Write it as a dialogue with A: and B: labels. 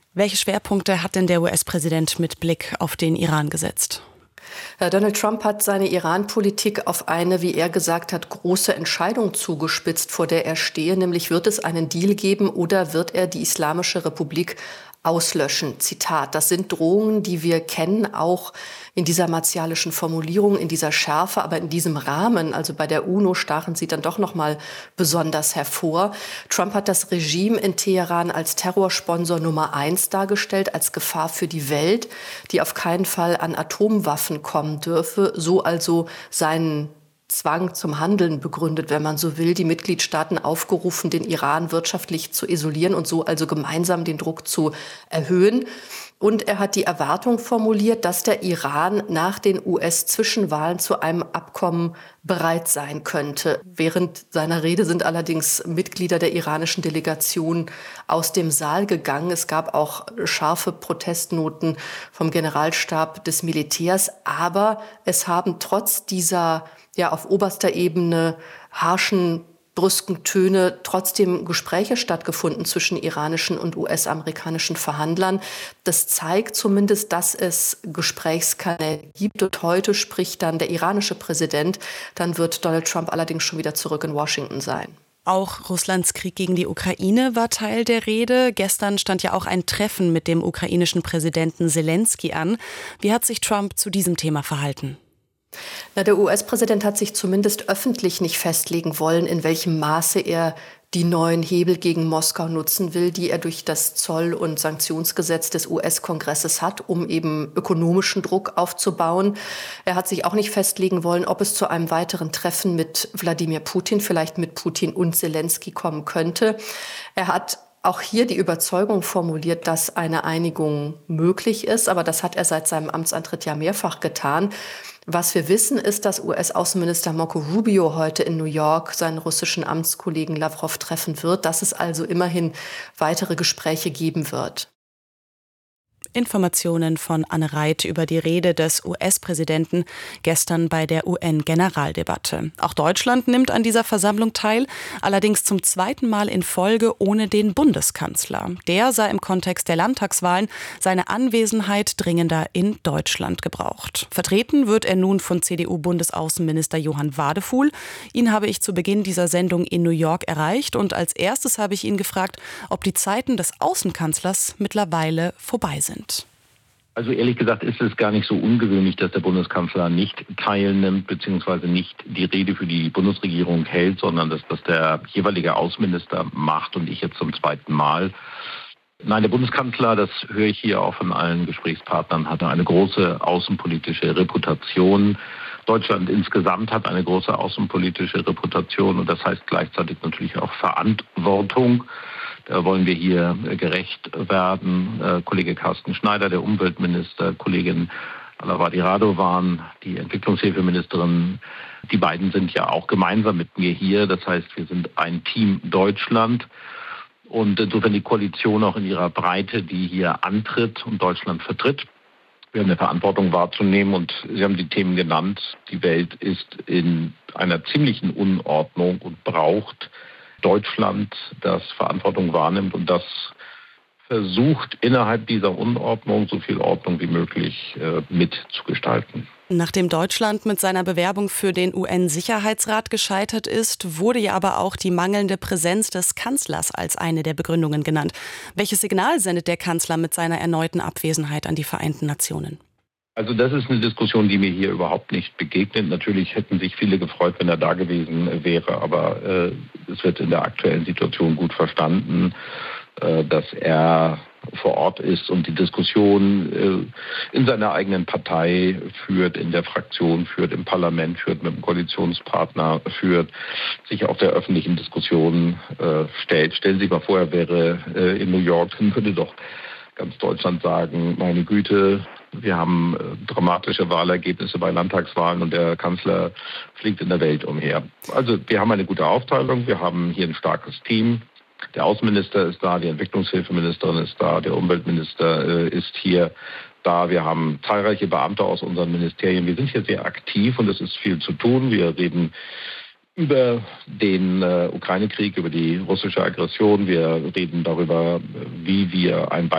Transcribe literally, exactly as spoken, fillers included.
A: Welche Schwerpunkte hat denn der U S-Präsident mit Blick auf den Iran gesetzt?
B: Donald Trump hat seine Iran-Politik auf eine, wie er gesagt hat, große Entscheidung zugespitzt, vor der er stehe, nämlich wird es einen Deal geben oder wird er die Islamische Republik auslöschen. Zitat, das sind Drohungen, die wir kennen, auch in dieser martialischen Formulierung, in dieser Schärfe, aber in diesem Rahmen, also bei der UNO, stachen sie dann doch noch mal besonders hervor. Trump hat das Regime in Teheran als Terrorsponsor Nummer eins dargestellt, als Gefahr für die Welt, die auf keinen Fall an Atomwaffen kommen dürfe, so also seinen Zwang zum Handeln begründet, wenn man so will, die Mitgliedstaaten aufgerufen, den Iran wirtschaftlich zu isolieren und so also gemeinsam den Druck zu erhöhen. Und er hat die Erwartung formuliert, dass der Iran nach den U S-Zwischenwahlen zu einem Abkommen bereit sein könnte. Während seiner Rede sind allerdings Mitglieder der iranischen Delegation aus dem Saal gegangen. Es gab auch scharfe Protestnoten vom Generalstab des Militärs. Aber es haben trotz dieser ja auf oberster Ebene harschen, brüsken Töne trotzdem Gespräche stattgefunden zwischen iranischen und U S-amerikanischen Verhandlern. Das zeigt zumindest, dass es Gesprächskanäle gibt. Und heute spricht dann der iranische Präsident. Dann wird Donald Trump allerdings schon wieder zurück in Washington sein.
A: Auch Russlands Krieg gegen die Ukraine war Teil der Rede. Gestern stand ja auch ein Treffen mit dem ukrainischen Präsidenten Selenskyj an. Wie hat sich Trump zu diesem Thema verhalten?
B: Na, der U S-Präsident hat sich zumindest öffentlich nicht festlegen wollen, in welchem Maße er die neuen Hebel gegen Moskau nutzen will, die er durch das Zoll- und Sanktionsgesetz des U S-Kongresses hat, um eben ökonomischen Druck aufzubauen. Er hat sich auch nicht festlegen wollen, ob es zu einem weiteren Treffen mit Wladimir Putin, vielleicht mit Putin und Selenskyj kommen könnte. Er hat auch hier die Überzeugung formuliert, dass eine Einigung möglich ist, aber das hat er seit seinem Amtsantritt ja mehrfach getan. Was wir wissen, ist, dass U S-Außenminister Marco Rubio heute in New York seinen russischen Amtskollegen Lawrow treffen wird, dass es also immerhin weitere Gespräche geben wird.
A: Informationen von Anne Reit über die Rede des U S-Präsidenten gestern bei der U N-Generaldebatte. Auch Deutschland nimmt an dieser Versammlung teil, allerdings zum zweiten Mal in Folge ohne den Bundeskanzler. Der sah im Kontext der Landtagswahlen seine Anwesenheit dringender in Deutschland gebraucht. Vertreten wird er nun von C D U-Bundesaußenminister Johann Wadefuhl. Ihn habe ich zu Beginn dieser Sendung in New York erreicht und als erstes habe ich ihn gefragt, ob die Zeiten des Außenkanzlers mittlerweile vorbei sind.
C: Also ehrlich gesagt ist es gar nicht so ungewöhnlich, dass der Bundeskanzler nicht teilnimmt bzw. nicht die Rede für die Bundesregierung hält, sondern dass das der jeweilige Außenminister macht und ich jetzt zum zweiten Mal. Nein, der Bundeskanzler, das höre ich hier auch von allen Gesprächspartnern, hat eine große außenpolitische Reputation. Deutschland insgesamt hat eine große außenpolitische Reputation und das heißt gleichzeitig natürlich auch Verantwortung. Da wollen wir hier gerecht werden. Äh, Kollege Carsten Schneider, der Umweltminister, Kollegin Alavati Radovan, die Entwicklungshilfeministerin, die beiden sind ja auch gemeinsam mit mir hier. Das heißt, wir sind ein Team Deutschland. Und insofern die Koalition auch in ihrer Breite, die hier antritt und Deutschland vertritt. Wir haben eine Verantwortung wahrzunehmen und Sie haben die Themen genannt. Die Welt ist in einer ziemlichen Unordnung und braucht Deutschland, das Verantwortung wahrnimmt und das versucht, innerhalb dieser Unordnung so viel Ordnung wie möglich äh, mitzugestalten.
A: Nachdem Deutschland mit seiner Bewerbung für den U N-Sicherheitsrat gescheitert ist, wurde ja aber auch die mangelnde Präsenz des Kanzlers als eine der Begründungen genannt. Welches Signal sendet der Kanzler mit seiner erneuten Abwesenheit an die Vereinten Nationen?
C: Also das ist eine Diskussion, die mir hier überhaupt nicht begegnet. Natürlich hätten sich viele gefreut, wenn er da gewesen wäre, aber äh, es wird in der aktuellen Situation gut verstanden, äh, dass er vor Ort ist und die Diskussion äh, in seiner eigenen Partei führt, in der Fraktion führt, im Parlament führt, mit dem Koalitionspartner führt, sich auch der öffentlichen Diskussion äh, stellt. Stellen Sie sich mal vor, er wäre äh, in New York, dann würde doch ganz Deutschland sagen, meine Güte, wir haben äh, dramatische Wahlergebnisse bei Landtagswahlen und der Kanzler fliegt in der Welt umher. Also wir haben eine gute Aufteilung, wir haben hier ein starkes Team. Der Außenminister ist da, die Entwicklungshilfeministerin ist da, der Umweltminister äh, ist hier da. Wir haben zahlreiche Beamte aus unseren Ministerien. Wir sind hier sehr aktiv und es ist viel zu tun. Wir reden über den äh, Ukraine-Krieg, über die russische Aggression. Wir reden darüber, wie wir ein